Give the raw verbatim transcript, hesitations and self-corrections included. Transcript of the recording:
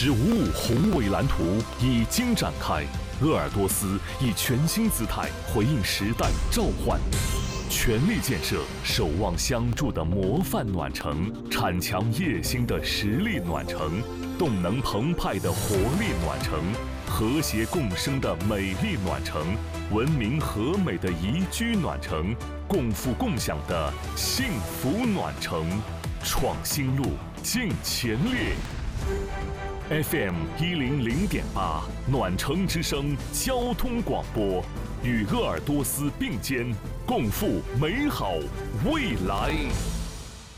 十五五”宏伟蓝图已经展开，鄂尔多斯以全新姿态回应时代召唤，全力建设守望相助的模范暖城，铲强叶兴的实力暖城，动能澎湃的活力暖城，和谐共生的美丽暖城，文明和美的宜居暖城，共富共享的幸福暖城。创新路，尽全力。F M 一零零点八，暖城之声交通广播，与鄂尔多斯并肩，共赴美好未来。